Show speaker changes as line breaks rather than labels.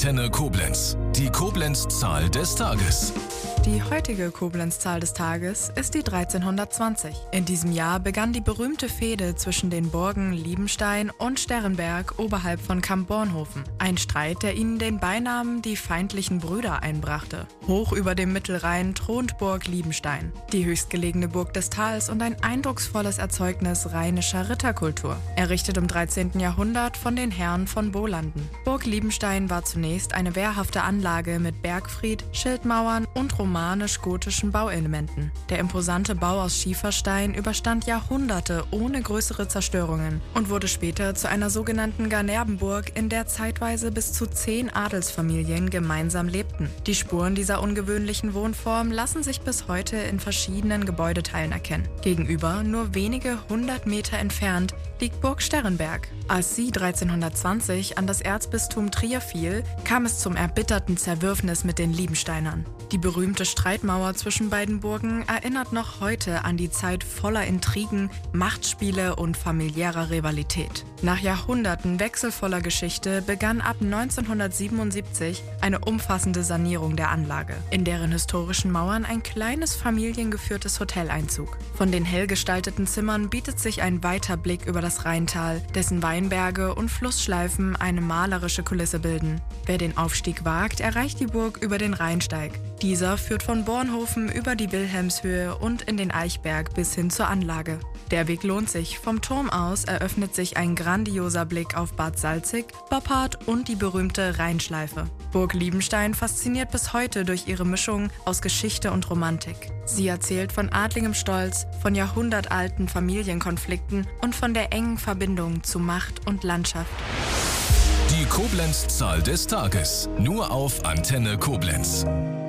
Antenne Koblenz. Die Koblenz-Zahl des Tages.
Die heutige Koblenz-Zahl des Tages ist die 1320. In diesem Jahr begann die berühmte Fehde zwischen den Burgen Liebenstein und Sternberg oberhalb von Kamp-Bornhofen. Ein Streit, der ihnen den Beinamen die feindlichen Brüder einbrachte. Hoch über dem Mittelrhein thront Burg Liebenstein, die höchstgelegene Burg des Tals und ein eindrucksvolles Erzeugnis rheinischer Ritterkultur. Errichtet im 13. Jahrhundert von den Herren von Bolanden. Burg Liebenstein war zunächst eine wehrhafte Anlage mit Bergfried, Schildmauern und romanisch-gotischen Bauelementen. Der imposante Bau aus Schieferstein überstand Jahrhunderte ohne größere Zerstörungen und wurde später zu einer sogenannten Ganerbenburg, in der zeitweise bis zu 10 Adelsfamilien gemeinsam lebten. Die Spuren dieser ungewöhnlichen Wohnform lassen sich bis heute in verschiedenen Gebäudeteilen erkennen. Gegenüber, nur wenige 100 Meter entfernt, liegt Burg Sternberg. Als sie 1320 an das Erzbistum Trier fiel, kam es zum erbitterten Zerwürfnis mit den Liebensteinern. Die berühmte Streitmauer zwischen beiden Burgen erinnert noch heute an die Zeit voller Intrigen, Machtspiele und familiärer Rivalität. Nach Jahrhunderten wechselvoller Geschichte begann ab 1977 eine umfassende Sanierung der Anlage, in deren historischen Mauern ein kleines familiengeführtes Hotel einzog. Von den hell gestalteten Zimmern bietet sich ein weiter Blick über das Rheintal, dessen Weinberge und Flussschleifen eine malerische Kulisse bilden. Wer den Aufstieg wagt, erreicht die Burg über den Rheinsteig. Dieser führt von Bornhofen über die Wilhelmshöhe und in den Eichberg bis hin zur Anlage. Der Weg lohnt sich. Vom Turm aus eröffnet sich ein grandioser Blick auf Bad Salzig, Boppard und die berühmte Rheinschleife. Burg Liebenstein fasziniert bis heute durch ihre Mischung aus Geschichte und Romantik. Sie erzählt von adligem Stolz, von jahrhundertalten Familienkonflikten und von der engen Verbindung zu Macht und Landschaft.
Die Koblenz-Zahl des Tages. Nur auf Antenne Koblenz.